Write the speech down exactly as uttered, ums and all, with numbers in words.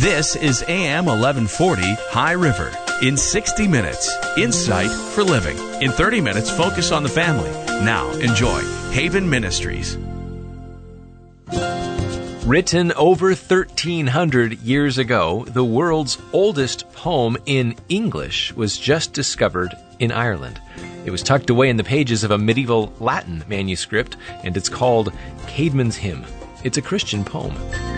This is A M eleven forty High River. In sixty minutes, insight for living. In thirty minutes, focus on the family. Now, enjoy Haven Ministries. Written over thirteen hundred years ago, the world's oldest poem in English was just discovered in Ireland. It was tucked away in the pages of a medieval Latin manuscript, and it's called Caedmon's Hymn. It's a Christian poem.